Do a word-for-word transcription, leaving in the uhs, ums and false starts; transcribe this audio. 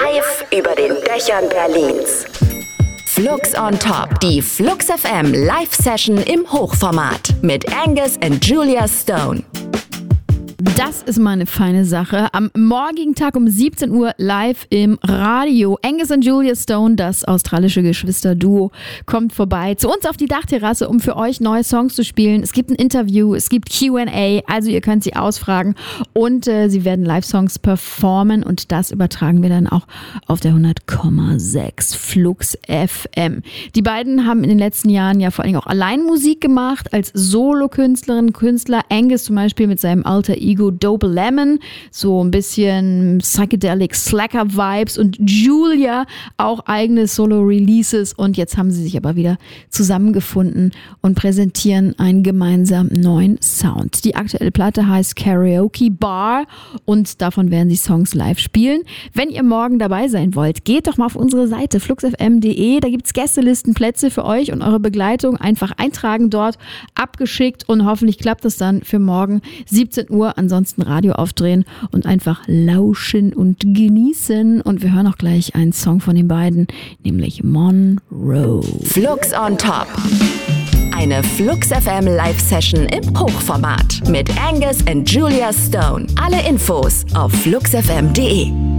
Live über den Dächern Berlins. Flux on Top, die Flux F M Live-Session im Hochformat mit Angus und Julia Stone. Das ist mal eine feine Sache. Am morgigen Tag um siebzehn Uhr live im Radio. Angus und Julia Stone, das australische Geschwisterduo, kommt vorbei zu uns auf die Dachterrasse, um für euch neue Songs zu spielen. Es gibt ein Interview, es gibt Q and A, also ihr könnt sie ausfragen und äh, sie werden Live-Songs performen und das übertragen wir dann auch auf der hundert Komma sechs Flux F M. Die beiden haben in den letzten Jahren ja vor allem auch allein Musik gemacht, als Solo-Künstlerin, Künstler. Angus zum Beispiel mit seinem Alter Ego Dope Lemon, so ein bisschen Psychedelic Slacker Vibes, und Julia auch eigene Solo-Releases, und jetzt haben sie sich aber wieder zusammengefunden und präsentieren einen gemeinsamen neuen Sound. Die aktuelle Platte heißt Karaoke Bar und davon werden sie Songs live spielen. Wenn ihr morgen dabei sein wollt, geht doch mal auf unsere Seite flux f m punkt d e, da gibt es Gästelistenplätze für euch und eure Begleitung. Einfach eintragen dort, abgeschickt, und hoffentlich klappt es dann für morgen siebzehn Uhr. Ansonsten Radio aufdrehen und einfach lauschen und genießen. Und wir hören auch gleich einen Song von den beiden, nämlich Monroe. Flux on Top. Eine Flux F M Live-Session im Hochformat mit Angus und Julia Stone. Alle Infos auf flux f m punkt d e.